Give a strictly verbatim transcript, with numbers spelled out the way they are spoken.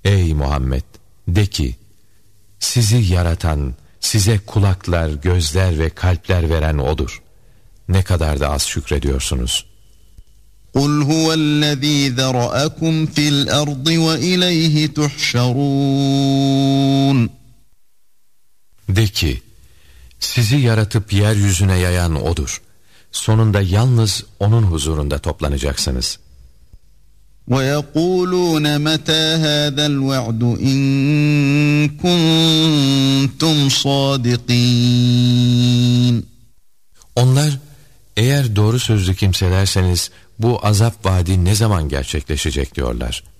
Ey Muhammed, de ki, sizi yaratan, size kulaklar, gözler ve kalpler veren O'dur. Ne kadar da az şükrediyorsunuz. قُلْ هُوَ الَّذ۪ي ذَرَأَكُمْ فِي الْأَرْضِ وَإِلَيْهِ تُحْشَرُونَ De ki, sizi yaratıp yeryüzüne yayan O'dur. Sonunda yalnız O'nun huzurunda toplanacaksınız. وَيَقُولُونَ مَتَى هَذَا الْوَعْدُ إِن كُنتُمْ صَادِقِينَ Onlar, eğer doğru sözlü kimselerseniz bu azap vaadi ne zaman gerçekleşecek diyorlar.